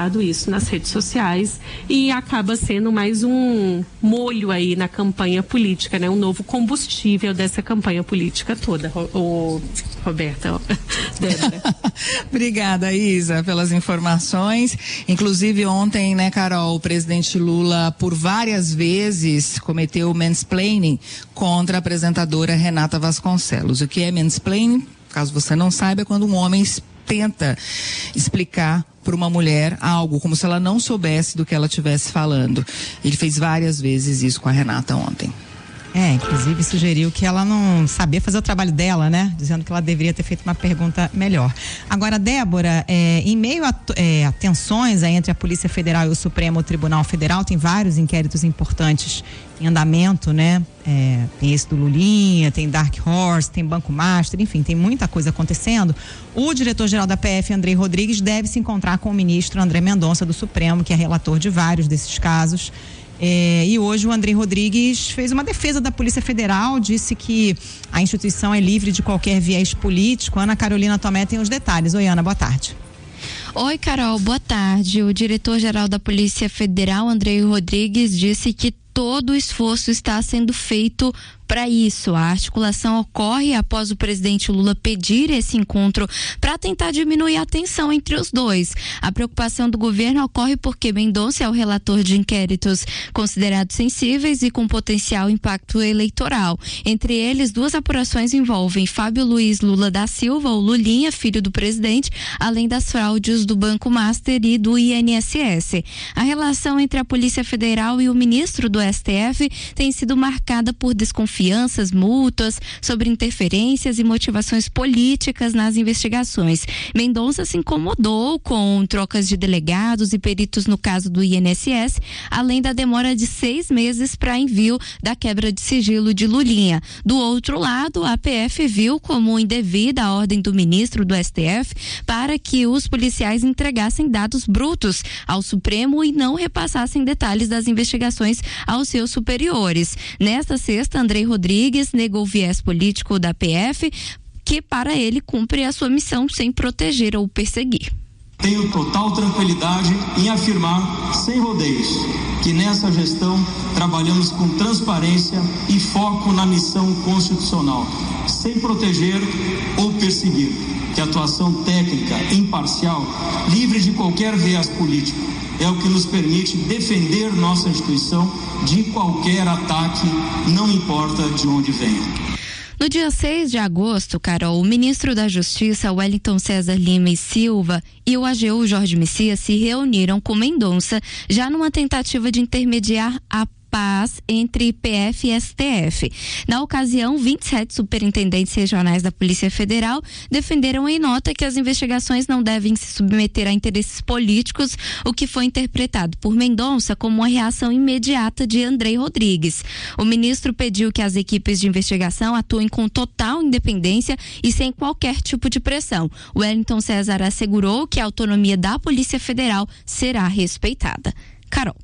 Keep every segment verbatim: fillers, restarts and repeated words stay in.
divulgado isso nas redes sociais e acaba sendo mais um molho aí na campanha política, né? Um novo combustível dessa campanha política toda, o, o Roberta, Débora. Obrigada, Isa, pelas informações. Inclusive ontem, né, Carol, o presidente Lula por várias vezes cometeu mansplaining contra a apresentadora Renata Vasconcelos. O que é mansplaining? Caso você não saiba, é quando um homem tenta explicar para uma mulher algo, como se ela não soubesse do que ela estivesse falando. Ele fez várias vezes isso com a Renata ontem. É, inclusive sugeriu que ela não sabia fazer o trabalho dela, né? Dizendo que ela deveria ter feito uma pergunta melhor. Agora, Débora, é, em meio a, é, a tensões é, entre a Polícia Federal e o Supremo Tribunal Federal, tem vários inquéritos importantes em andamento, né? É, tem esse do Lulinha, tem Dark Horse, tem Banco Master, enfim, tem muita coisa acontecendo. O diretor-geral da P F, Andrei Rodrigues, deve se encontrar com o ministro André Mendonça do Supremo, que é relator de vários desses casos. É, e hoje o Andrei Rodrigues fez uma defesa da Polícia Federal, disse que a instituição é livre de qualquer viés político. Ana Carolina Tomé tem os detalhes. Oi, Ana, boa tarde. Oi, Carol, boa tarde. O diretor-geral da Polícia Federal, Andrei Rodrigues, disse que todo o esforço está sendo feito para isso. A articulação ocorre após o presidente Lula pedir esse encontro para tentar diminuir a tensão entre os dois. A preocupação do governo ocorre porque Mendonça é o relator de inquéritos considerados sensíveis e com potencial impacto eleitoral. Entre eles, duas apurações envolvem Fábio Luiz Lula da Silva, o Lulinha, filho do presidente, além das fraudes do Banco Master e do I N S S. A relação entre a Polícia Federal e o ministro do S T F tem sido marcada por desconfiança Confianças mútuas sobre interferências e motivações políticas nas investigações. Mendonça se incomodou com trocas de delegados e peritos no caso do I N S S, além da demora de seis meses para envio da quebra de sigilo de Lulinha. Do outro lado, a P F viu como indevida a ordem do ministro do S T F para que os policiais entregassem dados brutos ao Supremo e não repassassem detalhes das investigações aos seus superiores. Nesta sexta, Andrei Rodrigues negou o viés político da P F, que para ele cumpre a sua missão sem proteger ou perseguir. Tenho total tranquilidade em afirmar, sem rodeios, que nessa gestão trabalhamos com transparência e foco na missão constitucional, sem proteger ou perseguir, que a atuação técnica, imparcial, livre de qualquer viés político, é o que nos permite defender nossa instituição de qualquer ataque, não importa de onde venha. No dia seis de agosto, Carol, o ministro da Justiça, Wellington César Lima e Silva, e o A G U Jorge Messias se reuniram com Mendonça, já numa tentativa de intermediar a paz entre P F e S T F. Na ocasião, vinte e sete superintendentes regionais da Polícia Federal defenderam em nota que as investigações não devem se submeter a interesses políticos, o que foi interpretado por Mendonça como uma reação imediata de Andrei Rodrigues. O ministro pediu que as equipes de investigação atuem com total independência e sem qualquer tipo de pressão. Wellington César assegurou que a autonomia da Polícia Federal será respeitada. Carol.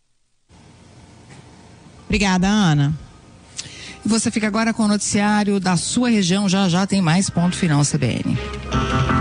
Obrigada, Ana. Você fica agora com o noticiário da sua região. Já já tem mais Ponto Final C B N.